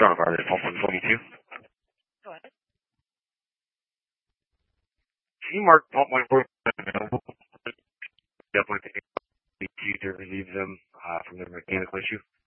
Toronto Fire, there's pump 122. Go ahead. Can you mark pump 142 available? Definitely think to relieve them from their mechanical issue.